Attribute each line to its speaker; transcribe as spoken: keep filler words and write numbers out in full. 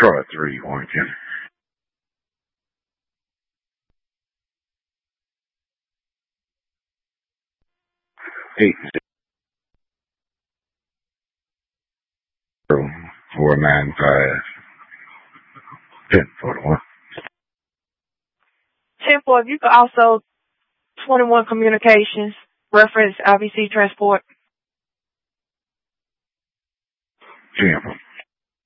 Speaker 1: Detroit three, one County. Eight zero four nine five ten forty one.
Speaker 2: ten four, if you could also twenty-one Communications, reference I B C Transport.
Speaker 1: Ten.